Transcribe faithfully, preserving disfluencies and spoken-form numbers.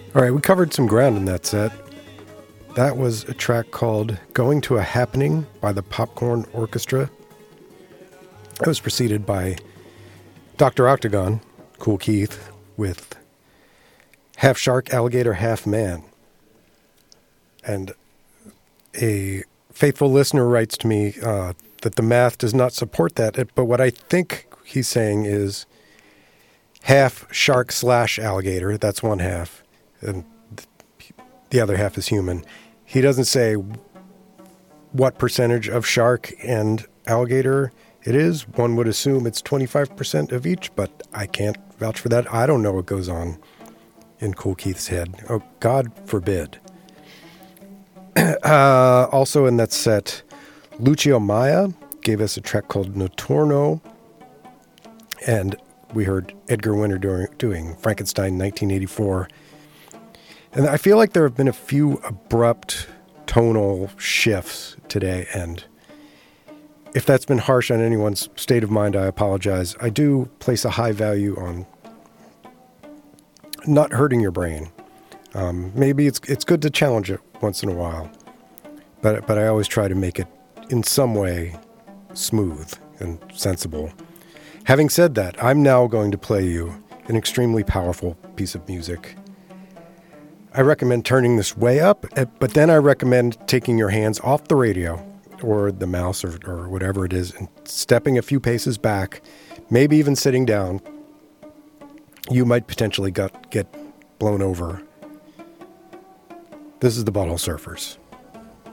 All right, we covered some ground in that set. That was a track called Going to a Happening by the Popcorn Orchestra. It was preceded by Doctor Octagon, Kool Keith, with Half Shark, Alligator, Half Man. And a faithful listener writes to me uh, that the math does not support that, but what I think he's saying is half shark slash alligator, that's one half, and the other half is human. He doesn't say what percentage of shark and alligator it is. One would assume it's twenty-five percent of each, but I can't vouch for that. I don't know what goes on in Kool Keith's head. Oh, God forbid. uh, also in that set, Lucio Maya gave us a track called Notorno, and we heard Edgar Winter doing, doing Frankenstein nineteen eighty-four. And I feel like there have been a few abrupt tonal shifts today, and if that's been harsh on anyone's state of mind, I apologize. I do place a high value on not hurting your brain. Um, maybe it's it's good to challenge it once in a while, but but I always try to make it in some way smooth and sensible. Having said that, I'm now going to play you an extremely powerful piece of music. I recommend turning this way up, but then I recommend taking your hands off the radio or the mouse or, or whatever it is and stepping a few paces back, maybe even sitting down. You might potentially got, get blown over. This is the Butthole Surfers.